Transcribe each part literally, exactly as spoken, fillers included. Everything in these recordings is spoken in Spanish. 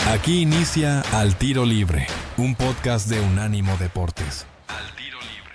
Aquí inicia Al Tiro Libre, un podcast de Unánimo Deportes. Al Tiro Libre.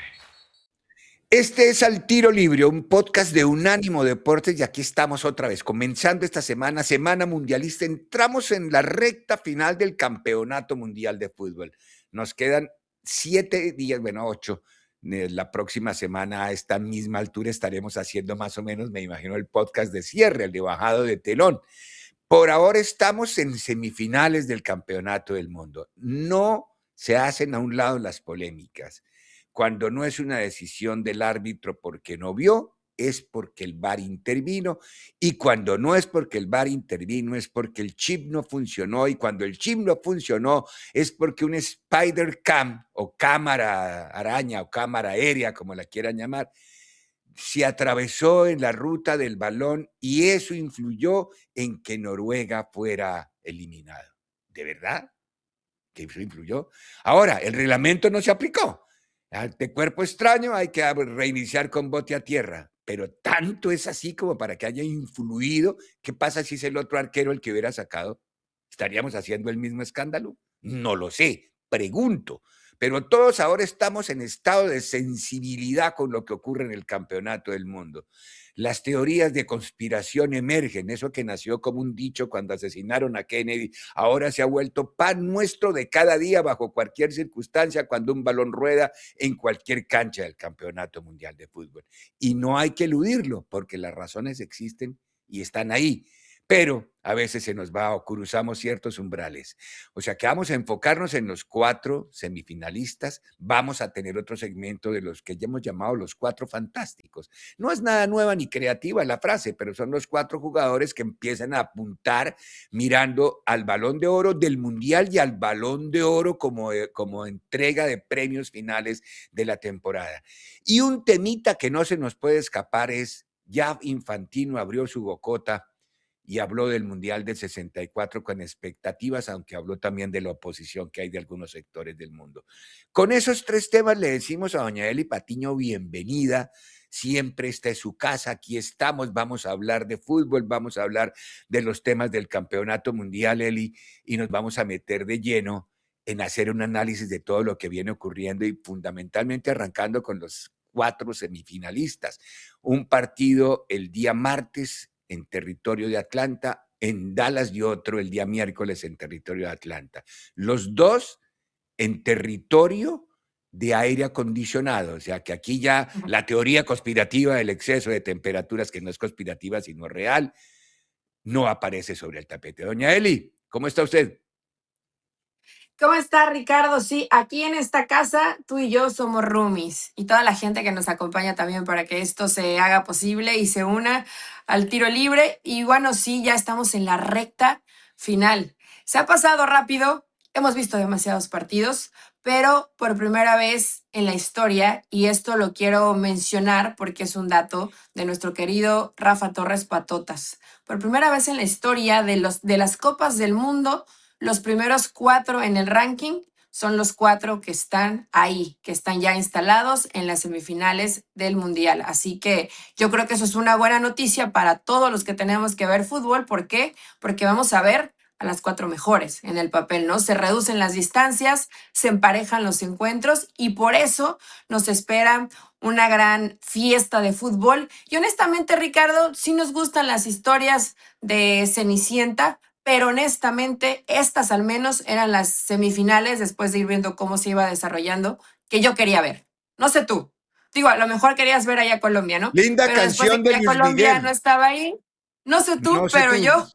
Este es Al Tiro Libre, un podcast de Unánimo Deportes, y aquí estamos otra vez, comenzando esta semana, semana mundialista. Entramos en la recta final del Campeonato Mundial de Fútbol. Nos quedan siete días, bueno, ocho. La próxima semana a esta misma altura estaremos haciendo más o menos, me imagino, el podcast de cierre, el de bajado de telón. Por ahora estamos en semifinales del Campeonato del Mundo. No se hacen a un lado las polémicas. Cuando no es una decisión del árbitro porque no vio, es porque el V A R intervino, y cuando no es porque el V A R intervino, es porque el chip no funcionó, y cuando el chip no funcionó, es porque un Spider Cam, o cámara araña, o cámara aérea, como la quieran llamar, se atravesó en la ruta del balón, y eso influyó en que Noruega fuera eliminado. ¿De verdad? ¿Que eso influyó? Ahora, el reglamento no se aplicó. De cuerpo extraño hay que reiniciar con bote a tierra, pero tanto es así como para que haya influido. ¿Qué pasa si es el otro arquero el que hubiera sacado? ¿Estaríamos haciendo el mismo escándalo? No lo sé, pregunto. Pero todos ahora estamos en estado de sensibilidad con lo que ocurre en el Campeonato del Mundo. Las teorías de conspiración emergen, eso que nació como un dicho cuando asesinaron a Kennedy, ahora se ha vuelto pan nuestro de cada día bajo cualquier circunstancia cuando un balón rueda en cualquier cancha del Campeonato Mundial de Fútbol. Y no hay que eludirlo, porque las razones existen y están ahí. Pero a veces se nos va o cruzamos ciertos umbrales. O sea que vamos a enfocarnos en los cuatro semifinalistas. Vamos a tener otro segmento de los que ya hemos llamado los cuatro fantásticos. No es nada nueva ni creativa la frase, pero son los cuatro jugadores que empiezan a apuntar mirando al Balón de Oro del Mundial y al Balón de Oro como, como entrega de premios finales de la temporada. Y un temita que no se nos puede escapar es, ya Infantino abrió su bocota y habló del Mundial del sesenta y cuatro con expectativas, aunque habló también de la oposición que hay de algunos sectores del mundo. Con esos tres temas le decimos a doña Eli Patiño bienvenida. Siempre está en su casa, aquí estamos, vamos a hablar de fútbol, vamos a hablar de los temas del Campeonato Mundial, Eli, y nos vamos a meter de lleno en hacer un análisis de todo lo que viene ocurriendo, y fundamentalmente arrancando con los cuatro semifinalistas. Un partido el día martes en territorio de Atlanta, en Dallas, y otro el día miércoles en territorio de Atlanta. Los dos en territorio de aire acondicionado, o sea que aquí ya la teoría conspirativa del exceso de temperaturas, que no es conspirativa sino real, no aparece sobre el tapete. Doña Eli, ¿cómo está usted? ¿Cómo está, Ricardo? Sí, aquí en esta casa tú y yo somos roomies, y toda la gente que nos acompaña también para que esto se haga posible y se una al Tiro Libre. Y bueno, sí, ya estamos en la recta final. Se ha pasado rápido, hemos visto demasiados partidos, pero por primera vez en la historia, y esto lo quiero mencionar porque es un dato de nuestro querido Rafa Torres Patotas, por primera vez en la historia de, los, de las Copas del Mundo, los primeros cuatro en el ranking son los cuatro que están ahí, que están ya instalados en las semifinales del Mundial. Así que yo creo que eso es una buena noticia para todos los que tenemos que ver fútbol. ¿Por qué? Porque vamos a ver a las cuatro mejores en el papel, ¿no? Se reducen las distancias, se emparejan los encuentros, y por eso nos espera una gran fiesta de fútbol. Y honestamente, Ricardo, sí nos gustan las historias de Cenicienta, pero honestamente estas al menos eran las semifinales, después de ir viendo cómo se iba desarrollando, que yo quería ver. No sé tú. Digo, a lo mejor querías ver allá Colombia, ¿no? Linda Pero después de canción que de ya Luis Colombia Miguel. no estaba ahí, no sé tú, No sé pero tú. yo,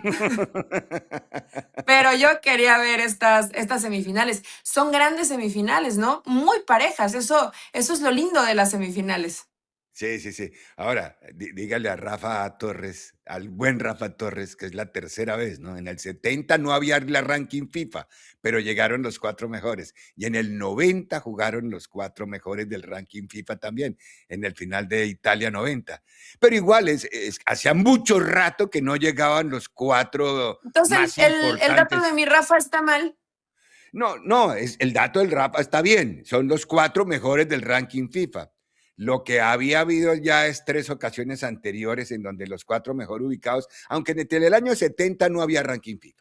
pero yo quería ver estas, estas semifinales. Son grandes semifinales, ¿no? Muy parejas. Eso, eso es lo lindo de las semifinales. Sí, sí, sí. Ahora, dí- dígale a Rafa Torres, al buen Rafa Torres, que es la tercera vez, ¿no? En el setenta no había la ranking FIFA, pero llegaron los cuatro mejores. Y en el noventa jugaron los cuatro mejores del ranking FIFA también, en el final de Italia noventa. Pero igual, es, es- hacía mucho rato que no llegaban los cuatro Entonces, más el, el, el dato de importantes. mi Rafa está mal. No, no, es, el dato del Rafa está bien, son los cuatro mejores del ranking FIFA. Lo que había habido ya es tres ocasiones anteriores en donde los cuatro mejor ubicados, aunque desde el año setenta no había ranking FIFA.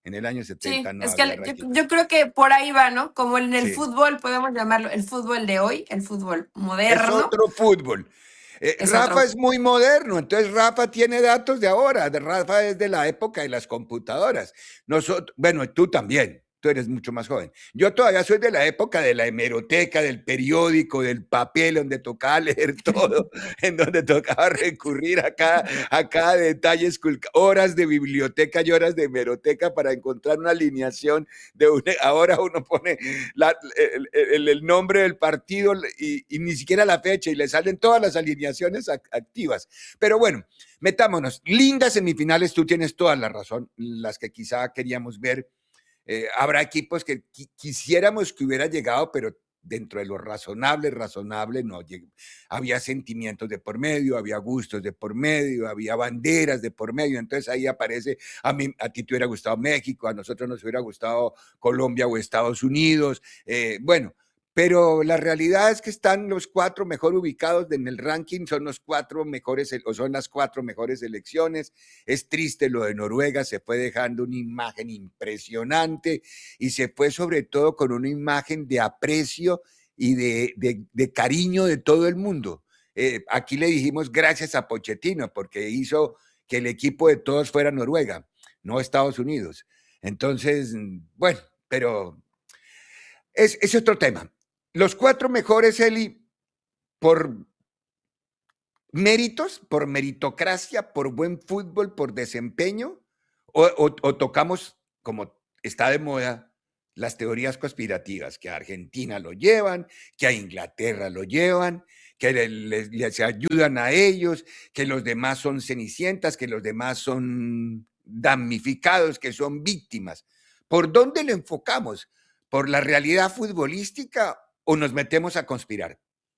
En el año Sí, setenta no es que había le- yo, raquetas. yo creo que por ahí va, ¿no? Como en el Sí, fútbol, podemos llamarlo el fútbol de hoy, el fútbol es moderno, otro fútbol. Eh, es Rafa otro. es muy moderno, entonces Rafa tiene datos de ahora. de Rafa es de la época de las computadoras. Nosotros, bueno, tú también, tú eres mucho más joven. Yo todavía soy de la época de la hemeroteca, del periódico, del papel, donde tocaba leer todo, en donde tocaba recurrir a cada, a cada detalle, esculca- horas de biblioteca y horas de hemeroteca para encontrar una alineación de una, ahora uno pone la- el, el- el nombre del partido y, y ni siquiera la fecha y le salen todas las alineaciones ac- activas. Pero bueno, metámonos. Lindas semifinales, tú tienes toda la razón, las que quizá queríamos ver. Eh, habrá equipos que qui- quisiéramos que hubiera llegado, pero dentro de lo razonable, razonable, no llegó. Había sentimientos de por medio, había gustos de por medio, había banderas de por medio, entonces ahí aparece, a mí, a ti te hubiera gustado México, a nosotros nos hubiera gustado Colombia o Estados Unidos, eh, bueno, pero la realidad es que están los cuatro mejor ubicados en el ranking, son los cuatro mejores, o son las cuatro mejores selecciones. Es triste lo de Noruega, se fue dejando una imagen impresionante y se fue sobre todo con una imagen de aprecio y de, de, de cariño de todo el mundo. Eh, aquí le dijimos gracias a Pochettino porque hizo que el equipo de todos fuera Noruega, no Estados Unidos. Entonces, bueno, pero es, es otro tema. Los cuatro mejores, Eli, por méritos, por meritocracia, por buen fútbol, por desempeño, o, o, o tocamos, como está de moda, las teorías conspirativas, que a Argentina lo llevan, que a Inglaterra lo llevan, que les, les, les ayudan a ellos, que los demás son cenicientas, que los demás son damnificados, que son víctimas. ¿Por dónde lo enfocamos? ¿Por la realidad futbolística o nos metemos a conspirar?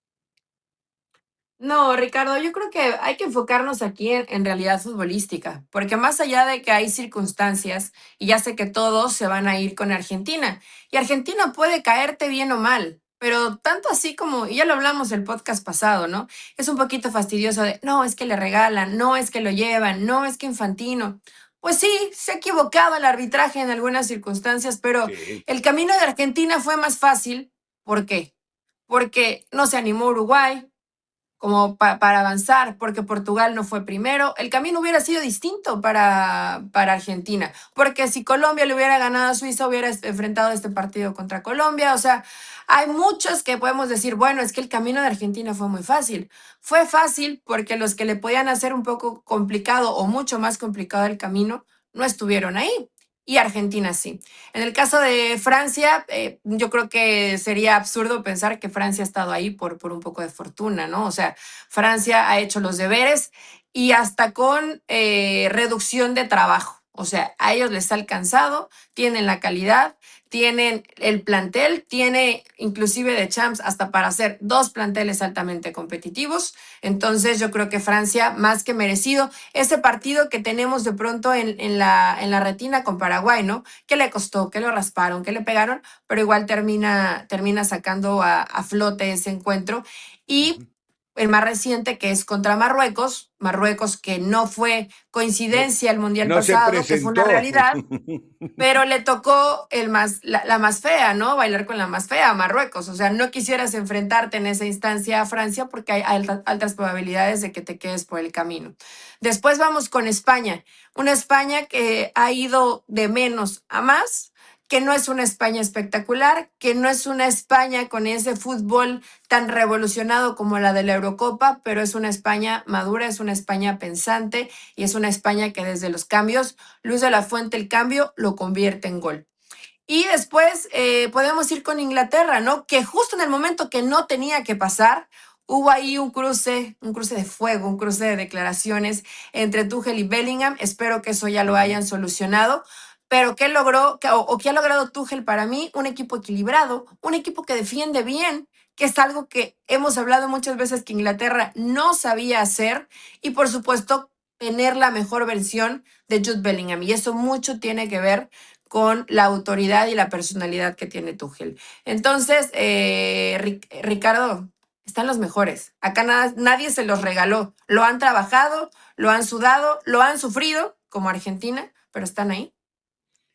No, Ricardo, yo creo que hay que enfocarnos aquí en, en realidad futbolística, porque más allá de que hay circunstancias, y ya sé que todos se van a ir con Argentina, y Argentina puede caerte bien o mal, pero tanto así como, y ya lo hablamos el podcast pasado, ¿no? Es un poquito fastidioso de, no, es que le regalan, no, es que lo llevan, no, es que Infantino. Pues sí, se ha equivocado el arbitraje en algunas circunstancias, pero Sí. el camino de Argentina fue más fácil. ¿Por qué? Porque no se animó Uruguay como pa- para avanzar, porque Portugal no fue primero, el camino hubiera sido distinto para, para Argentina, porque si Colombia le hubiera ganado a Suiza, hubiera est- enfrentado este partido contra Colombia, o sea, hay muchos que podemos decir, bueno, es que el camino de Argentina fue muy fácil. Fue fácil porque los que le podían hacer un poco complicado o mucho más complicado el camino no estuvieron ahí. Y Argentina sí. En el caso de Francia, eh, yo creo que sería absurdo pensar que Francia ha estado ahí por, por un poco de fortuna, ¿no? O sea, Francia ha hecho los deberes y hasta con eh, reducción de trabajo. O sea, a ellos les ha alcanzado, tienen la calidad, tienen el plantel, tiene inclusive de champs hasta para hacer dos planteles altamente competitivos. Entonces yo creo que Francia más que merecido. Ese partido que tenemos de pronto en, en, la, en la retina con Paraguay, ¿no? Que le costó, que lo rasparon, que le pegaron, pero igual termina, termina sacando a, a flote ese encuentro. Y Ujú. el más reciente, que es contra Marruecos, Marruecos que no fue No, coincidencia el Mundial no se pasado, que fue una presentó. realidad, pero le tocó el más, la, la más fea, ¿no? Bailar con la más fea, Marruecos. O sea, no quisieras enfrentarte en esa instancia a Francia porque hay alta- altas probabilidades de que te quedes por el camino. Después vamos con España, una España que ha ido de menos a más, que no es una España espectacular, que no es una España con ese fútbol tan revolucionado como la de la Eurocopa, pero es una España madura, es una España pensante y es una España que desde los cambios, Luis de la Fuente el cambio lo convierte en gol. Y después eh, podemos ir con Inglaterra, ¿no? Que justo en el momento que no tenía que pasar, hubo ahí un cruce, un cruce de fuego, un cruce de declaraciones entre Tuchel y Bellingham. Espero que eso ya lo Ujú. hayan solucionado. Pero ¿qué logró o, o qué ha logrado Tuchel para mí? Un equipo equilibrado, un equipo que defiende bien, que es algo que hemos hablado muchas veces que Inglaterra no sabía hacer. Y por supuesto, tener la mejor versión de Jude Bellingham. Y eso mucho tiene que ver con la autoridad y la personalidad que tiene Tuchel. Entonces, eh, Ric- Ricardo, están los mejores. Acá nada- nadie se los regaló. Lo han trabajado, lo han sudado, lo han sufrido, como Argentina, pero están ahí.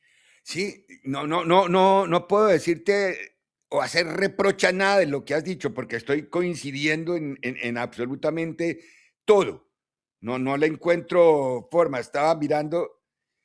Sí, no, no, no, no, no puedo decirte o hacer reprocha nada de lo que has dicho, porque estoy coincidiendo en, en- en absolutamente todo. No, no le encuentro forma. Estaba mirando,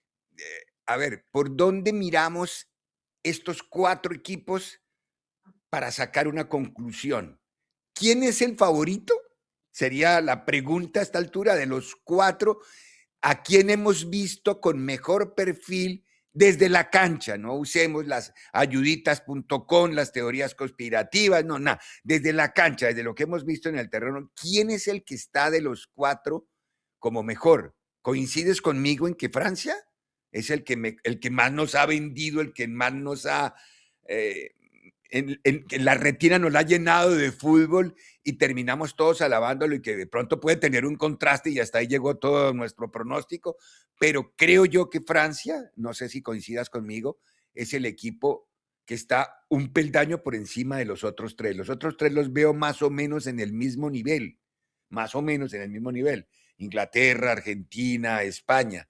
a ver, ¿por dónde miramos estos cuatro equipos para sacar una conclusión? ¿Quién es el favorito? Sería la pregunta a esta altura de los cuatro. ¿A quién hemos visto con mejor perfil desde la cancha? No usemos las ayuditas punto com, las teorías conspirativas, no, nada. Desde la cancha, desde lo que hemos visto en el terreno, ¿quién es el que está de los cuatro como mejor? ¿Coincides conmigo en que Francia es el que, me, el que más nos ha vendido, el que más nos ha... Eh, en, en, en la retina nos la ha llenado de fútbol y terminamos todos alabándolo y que de pronto puede tener un contraste y hasta ahí llegó todo nuestro pronóstico, pero creo yo que Francia, no sé si coincidas conmigo, es el equipo que está un peldaño por encima de los otros tres. Los otros tres los veo más o menos en el mismo nivel, más o menos en el mismo nivel. Inglaterra, Argentina, España.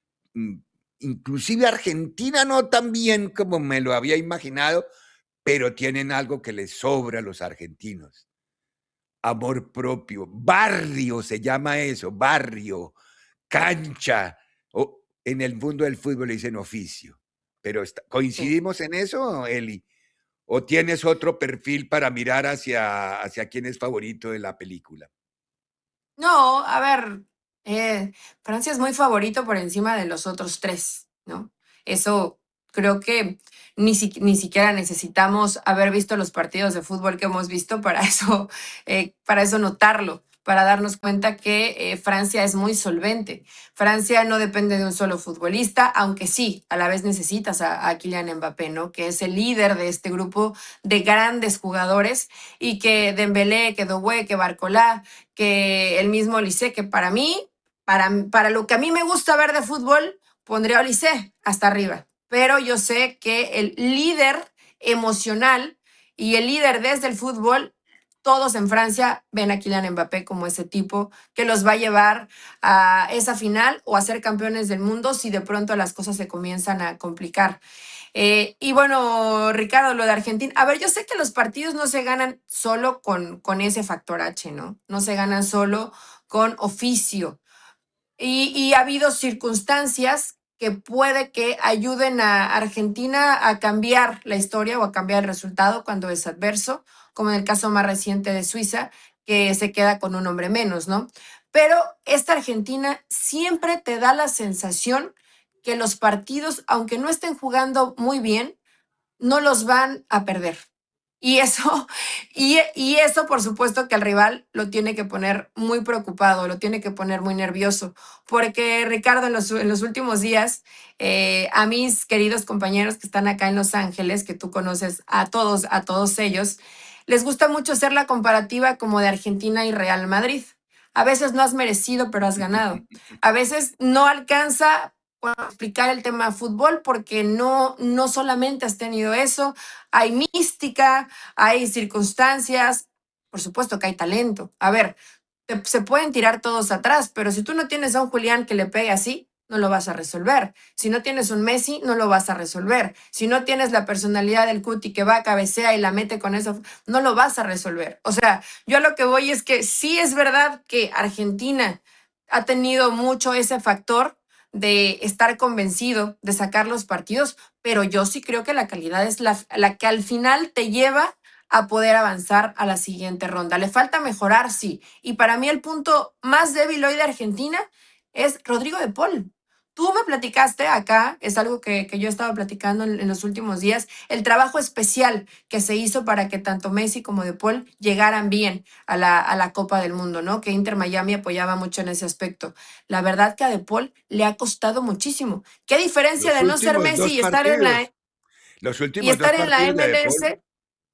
Inclusive Argentina no tan bien como me lo había imaginado, pero tienen algo que les sobra a los argentinos. Amor propio, barrio se llama eso, barrio, cancha, o en el mundo del fútbol le dicen oficio. Pero está, Sí. ¿coincidimos en eso, Eli? ¿O tienes otro perfil para mirar hacia, hacia quién es favorito de la película? No, a ver, eh, Francia es muy favorito por encima de los otros tres, ¿no? Eso creo que ni si ni siquiera necesitamos haber visto los partidos de fútbol que hemos visto para eso, eh, para eso notarlo, para darnos cuenta que, eh, Francia es muy solvente. Francia no depende de un solo futbolista, aunque sí, a la vez necesitas a a Kylian Mbappé, ¿no? Que es el líder de este grupo de grandes jugadores y que Dembélé, que Doué, que Barcola, que el mismo Olise, que para mí, para, para lo que a mí me gusta ver de fútbol, pondría a Olise hasta arriba. Pero yo sé que el líder emocional y el líder desde el fútbol, todos en Francia ven a Kylian Mbappé como ese tipo que los va a llevar a esa final o a ser campeones del mundo si de pronto las cosas se comienzan a complicar. Eh, y bueno, Ricardo, lo de Argentina. A ver, yo sé que los partidos no se ganan solo con, con ese factor H, ¿no? No se ganan solo con oficio. Y, y ha habido circunstancias que puede que ayuden a Argentina a cambiar la historia o a cambiar el resultado cuando es adverso, como en el caso más reciente de Suiza, que se queda con un hombre menos, ¿no? Pero esta Argentina siempre te da la sensación que los partidos, aunque no estén jugando muy bien, no los van a perder. Y eso, y, y eso, por supuesto, que al rival lo tiene que poner muy preocupado, lo tiene que poner muy nervioso, porque Ricardo, en los, en los últimos días, eh, a mis queridos compañeros que están acá en Los Ángeles, que tú conoces a todos, a todos ellos, les gusta mucho hacer la comparativa como de Argentina y Real Madrid. A veces no has merecido, pero has ganado. A veces no alcanza a explicar el tema de fútbol porque no, no solamente has tenido eso, hay mística, hay circunstancias, por supuesto que hay talento. A ver, te- se pueden tirar todos atrás, pero si tú no tienes a un Julián que le pegue así, no lo vas a resolver. Si no tienes un Messi, no lo vas a resolver. Si no tienes la personalidad del Cuti que va a cabecea y la mete con eso, no lo vas a resolver. O sea, yo a lo que voy es que sí es verdad que Argentina ha tenido mucho ese factor de estar convencido de sacar los partidos, pero yo sí creo que la calidad es la, la que al final te lleva a poder avanzar a la siguiente ronda. Le falta mejorar, sí. Y para mí el punto más débil hoy de Argentina es Rodrigo de Paul. Tú me platicaste acá, es algo que, que yo he estado platicando en, en los últimos días, el trabajo especial que se hizo para que tanto Messi como De Paul llegaran bien a la, a la Copa del Mundo, ¿no? Que Inter Miami apoyaba mucho en ese aspecto. La verdad que a De Paul le ha costado muchísimo. ¿Qué diferencia Los de no ser últimos Messi dos y estar en la, partidos, los y últimos dos estar en la partidos de De Paul, M L S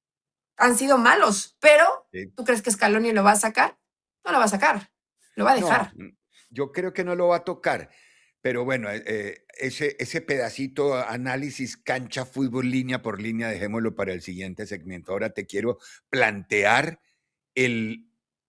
han sido malos? Pero, sí. ¿tú crees que Scaloni lo va a sacar? No lo va a sacar, lo va a No, dejar. mm, yo creo que no lo va a tocar, pero bueno, eh, eh, ese, ese pedacito análisis cancha, fútbol, línea por línea, dejémoslo para el siguiente segmento. Ahora te quiero plantear el,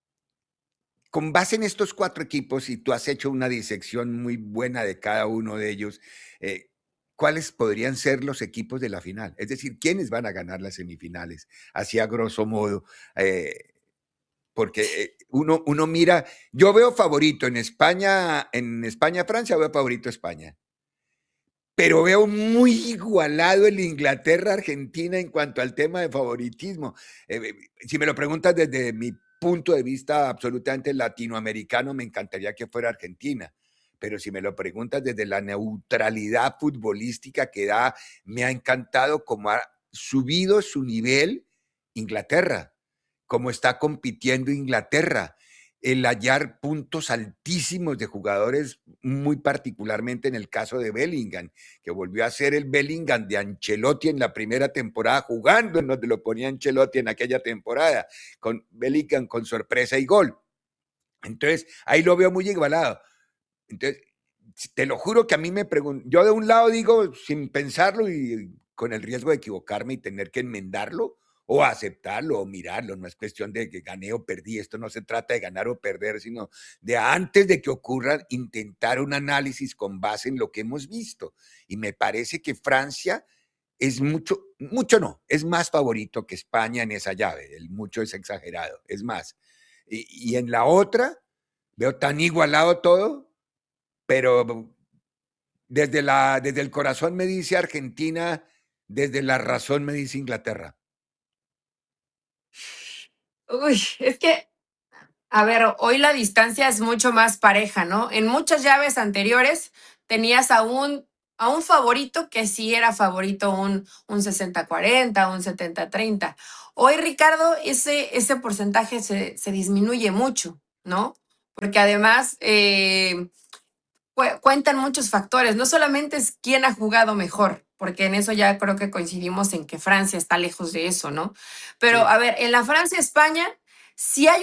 con base en estos cuatro equipos, y tú has hecho una disección muy buena de cada uno de ellos, eh, cuáles podrían ser los equipos de la final. Es decir, quiénes van a ganar las semifinales, así a grosso modo. Eh, porque eh, uno, uno mira, yo veo favorito en España, en España, Francia, veo favorito España. Pero veo muy igualado el Inglaterra-Argentina en cuanto al tema de favoritismo. Eh, si me lo preguntas desde mi punto de vista absolutamente latinoamericano, me encantaría que fuera Argentina. Pero si me lo preguntas desde la neutralidad futbolística que da, me ha encantado cómo ha subido su nivel Inglaterra, cómo está compitiendo Inglaterra, el hallar puntos altísimos de jugadores, muy particularmente en el caso de Bellingham, que volvió a ser el Bellingham de Ancelotti en la primera temporada, jugando en donde lo ponía Ancelotti en aquella temporada, con Bellingham con sorpresa y gol. Entonces, ahí lo veo muy igualado. Entonces, te lo juro que a mí me pregunto, yo de un lado digo sin pensarlo y con el riesgo de equivocarme y tener que enmendarlo, o aceptarlo o mirarlo, no es cuestión de que gané o perdí, esto no se trata de ganar o perder, sino de antes de que ocurra, intentar un análisis con base en lo que hemos visto. Y me parece que Francia es mucho, mucho no, es más favorito que España en esa llave, el mucho es exagerado, es más. Y, y en la otra, veo tan igualado todo, pero desde, la, desde el corazón me dice Argentina, desde la razón me dice Inglaterra. Uy, es que, a ver, hoy la distancia es mucho más pareja, ¿no? En muchas llaves anteriores tenías a un, a un favorito que sí era favorito un, un sesenta cuarenta, un setenta treinta. Hoy, Ricardo, ese, ese porcentaje se, se disminuye mucho, ¿no? Porque además eh, cu- cuentan muchos factores, no solamente es quién ha jugado mejor, porque en eso ya creo que coincidimos en que Francia está lejos de eso, ¿no? Pero Sí. a ver, en la Francia-España, sí hay